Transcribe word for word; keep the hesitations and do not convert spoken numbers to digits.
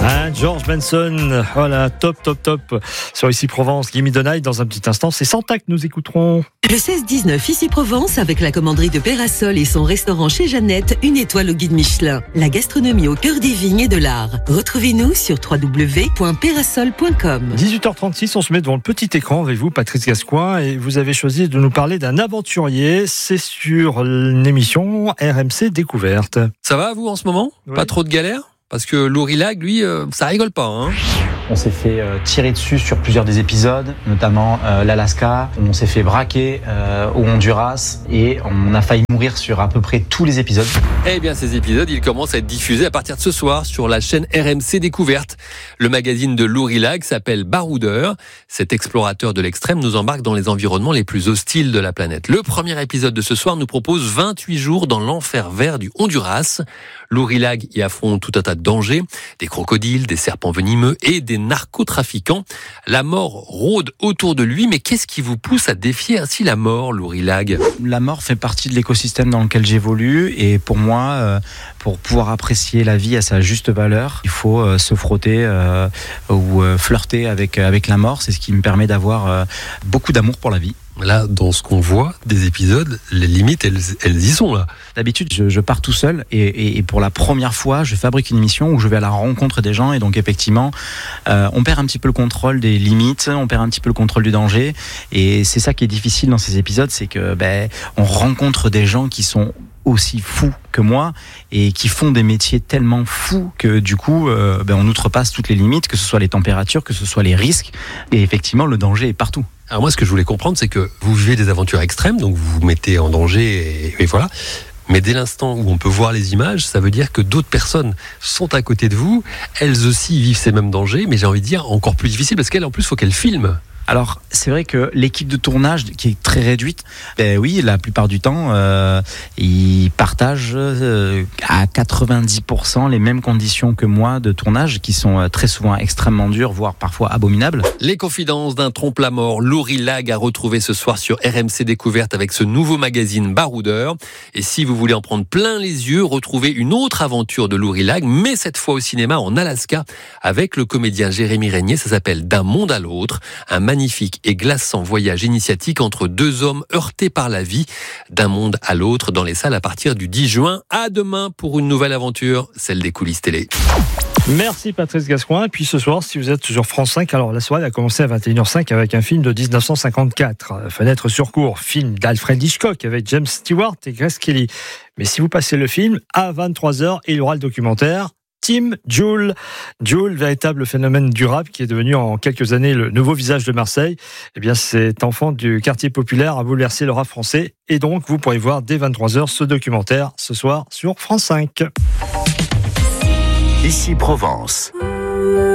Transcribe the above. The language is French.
Hein, George Benson, voilà, top, top, top. Sur Ici Provence, Gimme the Night, dans un petit instant, c'est Santa que nous écouterons. Le seize dix-neuf Ici Provence, avec la commanderie de Pérasol et son restaurant chez Jeannette, une étoile au guide Michelin. La gastronomie au cœur des vignes et de l'art. Retrouvez-nous sur w w w point pérasol point com. dix-huit heures trente-six, on se met devant le petit écran avec vous, Patrice Gascoin, et vous avez choisi de nous parler d'un aventurier. C'est sur l'émission R M C Découverte. Ça va, vous, en ce moment ? Oui. Pas trop de galères ? Parce que Lourilag, lui, euh, ça rigole pas, hein. On s'est fait euh, tirer dessus sur plusieurs des épisodes, notamment euh, l'Alaska. On s'est fait braquer euh, au Honduras et on a failli mourir sur à peu près tous les épisodes. Eh bien, ces épisodes, ils commencent à être diffusés à partir de ce soir sur la chaîne R M C Découverte. Le magazine de Lourilag s'appelle Baroudeur. Cet explorateur de l'extrême nous embarque dans les environnements les plus hostiles de la planète. Le premier épisode de ce soir nous propose vingt-huit jours dans l'enfer vert du Honduras. Lourilag y affronte tout un tas de dangers, des crocodiles, des serpents venimeux et des narcotrafiquants. La mort rôde autour de lui, mais qu'est-ce qui vous pousse à défier ainsi la mort, Lourilag ? La mort fait partie de l'écosystème dans lequel j'évolue et pour moi, euh, pour pouvoir apprécier la vie à sa juste valeur, il faut euh, se frotter euh, ou euh, flirter avec, avec la mort. C'est ce qui me permet d'avoir euh, beaucoup d'amour pour la vie. Là, dans ce qu'on voit des épisodes, les limites, elles, elles y sont là. D'habitude, je, je pars tout seul et, et, et pour la première fois, je fabrique une émission où je vais à la rencontre des gens et donc effectivement, euh, on perd un petit peu le contrôle des limites, on perd un petit peu le contrôle du danger et c'est ça qui est difficile dans ces épisodes, c'est que ben, on rencontre des gens qui sont aussi fous que moi et qui font des métiers tellement fous que du coup euh, ben, on outrepasse toutes les limites, que ce soit les températures, que ce soit les risques et effectivement le danger est partout. Alors moi, ce que je voulais comprendre, c'est que vous vivez des aventures extrêmes, donc vous vous mettez en danger et, et voilà. Mais dès l'instant où on peut voir les images, ça veut dire que d'autres personnes sont à côté de vous, elles aussi vivent ces mêmes dangers, mais j'ai envie de dire encore plus difficile parce qu'elles, en plus, il faut qu'elles filment. Alors, c'est vrai que l'équipe de tournage, qui est très réduite, ben oui, la plupart du temps, euh, ils partagent euh, à quatre-vingt-dix pour cent les mêmes conditions que moi de tournage, qui sont euh, très souvent extrêmement dures, voire parfois abominables. Les confidences d'un trompe-la-mort, Lourilag à retrouver ce soir sur R M C Découverte avec ce nouveau magazine Baroudeur. Et si vous voulez en prendre plein les yeux, retrouvez une autre aventure de Lourilag, mais cette fois au cinéma en Alaska, avec le comédien Jérémy Régnier. Ça s'appelle D'un monde à l'autre, un magnifique et glaçant voyage initiatique entre deux hommes heurtés par la vie, d'un monde à l'autre, dans les salles à partir du dix juin. À demain pour une nouvelle aventure, celle des coulisses télé. Merci Patrice Gascoin. Et puis ce soir, si vous êtes sur France cinq, alors la soirée a commencé à vingt et une heures cinq avec un film de dix-neuf cent cinquante-quatre, Fenêtre sur cour, film d'Alfred Hitchcock avec James Stewart et Grace Kelly. Mais si vous passez le film, à vingt-trois heures, il y aura le documentaire Tim Joule. Joule, véritable phénomène du rap qui est devenu en quelques années le nouveau visage de Marseille. Eh bien, cet enfant du quartier populaire a bouleversé le rap français. Et donc, vous pourrez voir dès vingt-trois heures ce documentaire ce soir sur France cinq. Ici Provence.